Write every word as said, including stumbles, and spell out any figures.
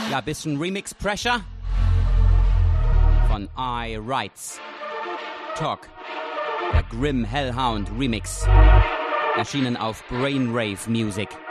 Ja, bisschen Remix Pressure von I Rights. Talk. Der Grim Hellhound Remix. Erschienen auf Brainwave Music.